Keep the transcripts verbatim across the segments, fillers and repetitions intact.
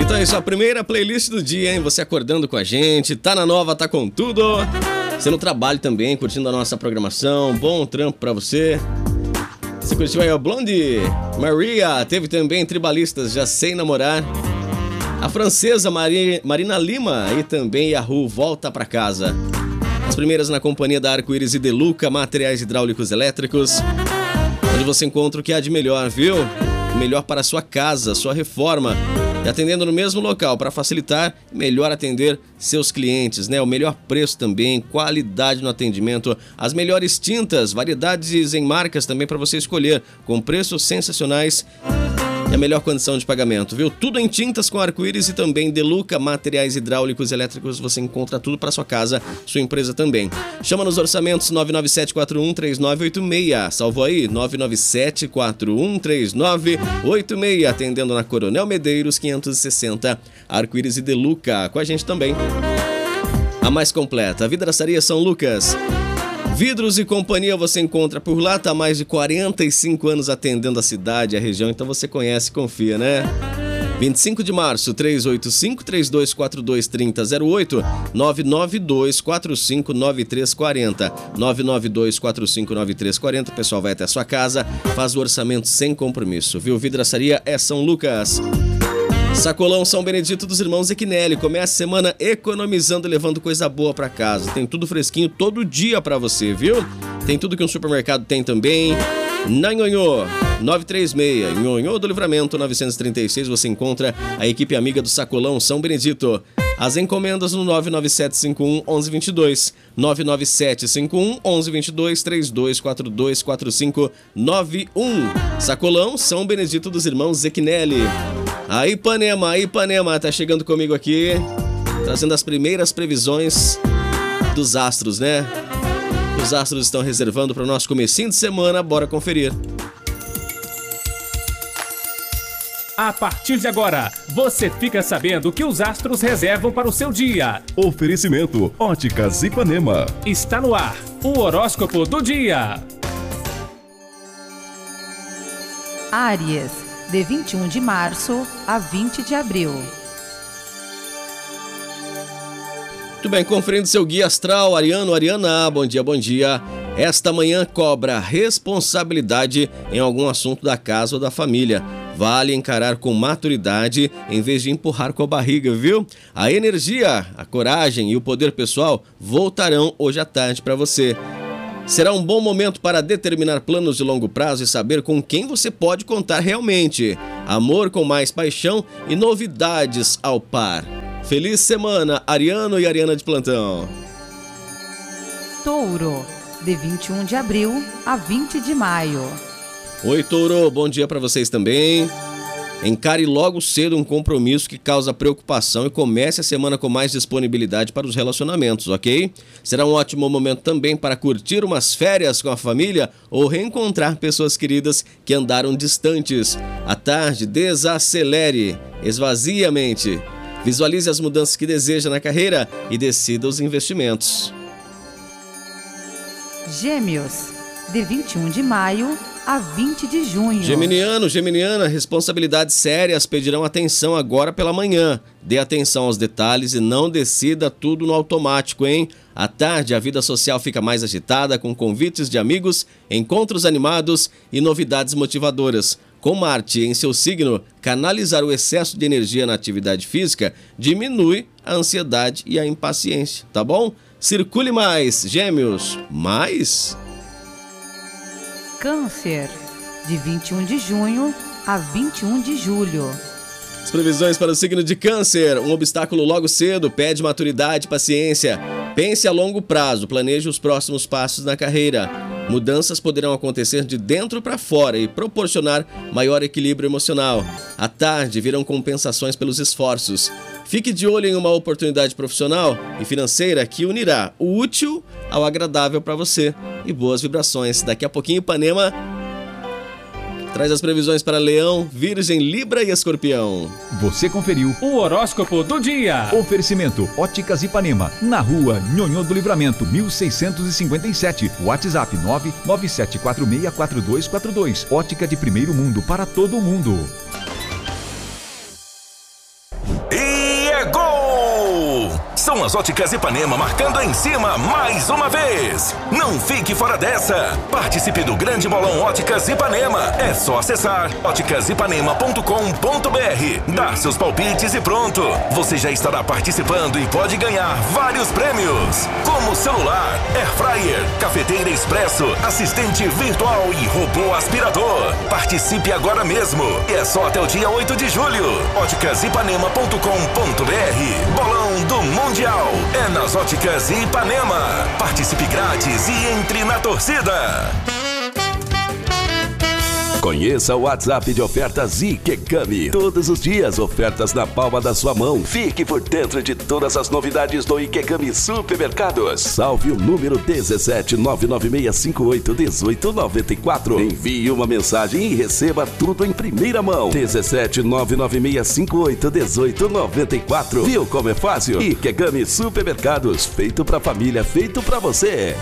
Então é isso, a primeira playlist do dia, hein? Você acordando com a gente, tá na nova, tá com tudo. Você no trabalho também, curtindo a nossa programação. Bom trampo pra você. Você curtiu aí o Blondie? Maria, teve também Tribalistas, Já Sei Namorar. A francesa Mari, Marina Lima e também Yahoo, Volta Pra Casa. As primeiras na companhia da Arco-Íris e Deluca, materiais hidráulicos elétricos. Onde você encontra o que há de melhor, viu? O melhor para a sua casa, sua reforma. E atendendo no mesmo local, para facilitar, melhor atender seus clientes, né? O melhor preço também, qualidade no atendimento, as melhores tintas, variedades em marcas também para você escolher, com preços sensacionais e a melhor condição de pagamento, viu? Tudo em tintas com Arco-Íris e também Deluca, materiais hidráulicos e elétricos, você encontra tudo para sua casa, sua empresa também. Chama nos orçamentos nove nove sete quatro um três nove oito seis, salvo aí, nove nove sete quatro um três nove oito seis, atendendo na Coronel Medeiros quinhentos e sessenta, Arco-Íris e Deluca, com a gente também. A mais completa, Vidraçaria São Lucas. Vidros e companhia você encontra por lá, tá há mais de quarenta e cinco anos atendendo a cidade e a região, então você conhece, confia, né? vinte e cinco de março, três oito cinco, três dois quatro dois, três zero zero oito, nove nove dois quatro cinco nove três quatro zero, nove nove dois quatro cinco nove três quatro zero, o pessoal vai até a sua casa, faz o orçamento sem compromisso, viu? Vidraçaria é São Lucas. Sacolão São Benedito dos Irmãos Equinelli. Comece a semana economizando e levando coisa boa pra casa. Tem tudo fresquinho todo dia pra você, viu? Tem tudo que um supermercado tem também. Na Nhonhô, nove três seis, Nhonhô do Livramento novecentos e trinta e seis, você encontra a equipe amiga do Sacolão São Benedito. As encomendas no nove nove sete cinco um um um dois dois, nove nove sete cinco um um um dois dois, três dois quatro dois quatro cinco nove um. Sacolão São Benedito dos Irmãos Equinelli. A Ipanema, a Ipanema tá chegando comigo aqui, trazendo as primeiras previsões dos astros, né? Os astros estão reservando para o nosso comecinho de semana, bora conferir. A partir de agora, você fica sabendo o que os astros reservam para o seu dia. Oferecimento Óticas Ipanema. Está no ar, o horóscopo do dia. Áries, de vinte e um de março a vinte de abril. Muito bem, conferindo seu guia astral, Ariano, Ariana, bom dia, bom dia. Esta manhã cobra responsabilidade em algum assunto da casa ou da família. Vale encarar com maturidade em vez de empurrar com a barriga, viu? A energia, a coragem e o poder pessoal voltarão hoje à tarde para você. Será um bom momento para determinar planos de longo prazo e saber com quem você pode contar realmente. Amor com mais paixão e novidades ao par. Feliz semana, Ariano e Ariana de plantão. Touro, de vinte e um de abril a vinte de maio. Oi, Touro, bom dia para vocês também. Encare logo cedo um compromisso que causa preocupação e comece a semana com mais disponibilidade para os relacionamentos, ok? Será um ótimo momento também para curtir umas férias com a família ou reencontrar pessoas queridas que andaram distantes. À tarde, desacelere, esvazie a mente. Visualize as mudanças que deseja na carreira e decida os investimentos. Gêmeos, de vinte e um de maio a vinte de junho. Geminiano, geminiana, responsabilidades sérias pedirão atenção agora pela manhã. Dê atenção aos detalhes e não decida tudo no automático, hein? À tarde, a vida social fica mais agitada, com convites de amigos, encontros animados e novidades motivadoras. Com Marte em seu signo, canalizar o excesso de energia na atividade física diminui a ansiedade e a impaciência, tá bom? Circule mais, Gêmeos, mais... Câncer, de vinte e um de junho a vinte e um de julho. As previsões para o signo de Câncer. Um obstáculo logo cedo pede maturidade e paciência. Pense a longo prazo, planeje os próximos passos na carreira. Mudanças poderão acontecer de dentro para fora e proporcionar maior equilíbrio emocional. À tarde, virão compensações pelos esforços. Fique de olho em uma oportunidade profissional e financeira que unirá o útil ao agradável para você. E boas vibrações. Daqui a pouquinho, Ipanema traz as previsões para Leão, Virgem, Libra e Escorpião. Você conferiu o horóscopo do dia. Oferecimento Óticas Ipanema, na rua Nhonhô do Livramento, mil seiscentos e cinquenta e sete. WhatsApp nove nove sete quatro seis quatro dois quatro dois. Ótica de primeiro mundo para todo mundo. São as Óticas Ipanema marcando em cima mais uma vez. Não fique fora dessa. Participe do grande bolão Óticas Ipanema. É só acessar óticas ipanema ponto com ponto br, dar seus palpites e pronto. Você já estará participando e pode ganhar vários prêmios, como celular, air fryer, cafeteira expresso, assistente virtual e robô aspirador. Participe agora mesmo. É só até o dia oito de julho. óticas ipanema ponto com ponto br. Bolão do Mundial é nas Óticas Ipanema. Participe grátis e entre na torcida. Conheça o WhatsApp de ofertas Ikegami. Todos os dias, ofertas na palma da sua mão. Fique por dentro de todas as novidades do Ikegami Supermercados. Salve o número dezessete nove nove seis cinco oito um oito nove quatro. Envie uma mensagem e receba tudo em primeira mão. dezessete nove nove seis cinco oito um oito nove quatro. Viu como é fácil? Ikegami Supermercados. Feito pra família, feito pra você.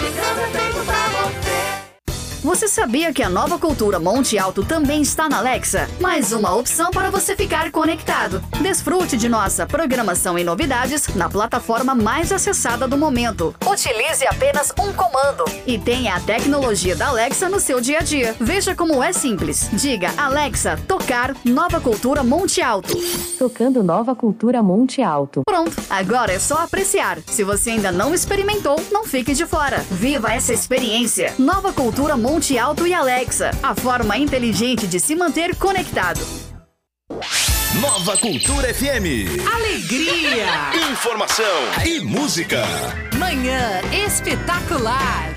Você sabia que a Nova Cultura Monte Alto também está na Alexa? Mais uma opção para você ficar conectado. Desfrute de nossa programação e novidades na plataforma mais acessada do momento. Utilize apenas um comando e tenha a tecnologia da Alexa no seu dia a dia. Veja como é simples. Diga, Alexa, tocar Nova Cultura Monte Alto. Tocando Nova Cultura Monte Alto. Pronto, agora é só apreciar. Se você ainda não experimentou, não fique de fora. Viva essa experiência. Nova Cultura Monte Alto e Alexa, a forma inteligente de se manter conectado. Nova Cultura F M. Alegria! Informação e música. Manhã espetacular!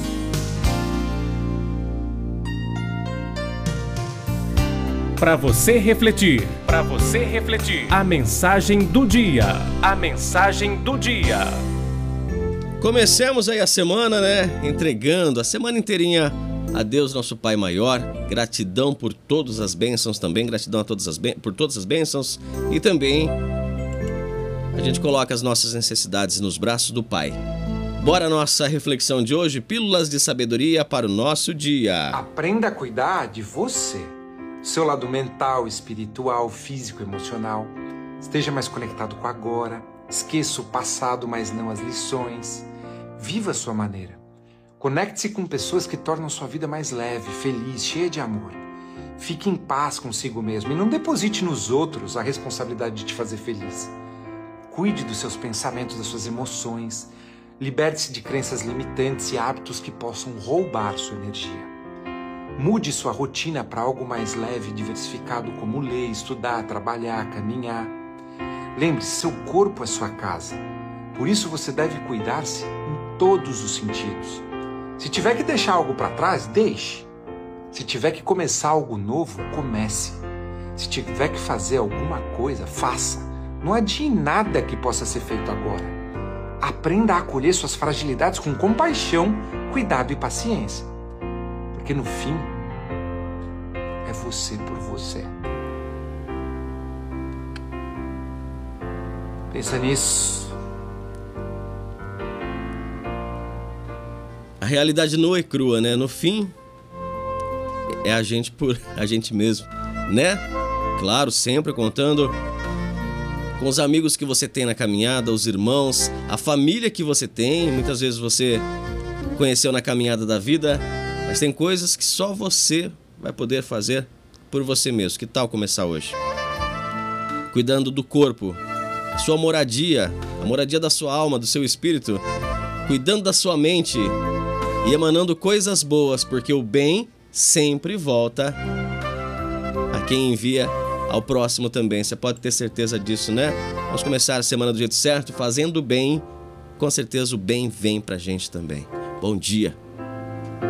Para você refletir, para você refletir. A mensagem do dia, a mensagem do dia. Comecemos aí a semana, né? Entregando a semana inteirinha a Deus, nosso Pai maior. Gratidão por todas as bênçãos também. Gratidão a todas as ben... por todas as bênçãos. E também a gente coloca as nossas necessidades nos braços do Pai. Bora a nossa reflexão de hoje. Pílulas de sabedoria para o nosso dia. Aprenda a cuidar de você. Seu lado mental, espiritual, físico, emocional. Esteja mais conectado com o agora. Esqueça o passado, mas não as lições. Viva a sua maneira. Conecte-se com pessoas que tornam sua vida mais leve, feliz, cheia de amor. Fique em paz consigo mesmo e não deposite nos outros a responsabilidade de te fazer feliz. Cuide dos seus pensamentos, das suas emoções. Liberte-se de crenças limitantes e hábitos que possam roubar sua energia. Mude sua rotina para algo mais leve e diversificado, como ler, estudar, trabalhar, caminhar. Lembre-se, seu corpo é sua casa. Por isso você deve cuidar-se em todos os sentidos. Se tiver que deixar algo para trás, deixe. Se tiver que começar algo novo, comece. Se tiver que fazer alguma coisa, faça. Não adie nada que possa ser feito agora. Aprenda a acolher suas fragilidades com compaixão, cuidado e paciência. Porque no fim, é você por você. Pensa nisso. A realidade nua e crua, né? No fim, é a gente por a gente mesmo, né? Claro, sempre contando com os amigos que você tem na caminhada, os irmãos, a família que você tem. Muitas vezes você conheceu na caminhada da vida, mas tem coisas que só você vai poder fazer por você mesmo. Que tal começar hoje? Cuidando do corpo, a sua moradia, a moradia da sua alma, do seu espírito, cuidando da sua mente e emanando coisas boas, porque o bem sempre volta a quem envia ao próximo também. Você pode ter certeza disso, né? Vamos começar a semana do jeito certo, fazendo bem. Com certeza o bem vem pra gente também. Bom dia.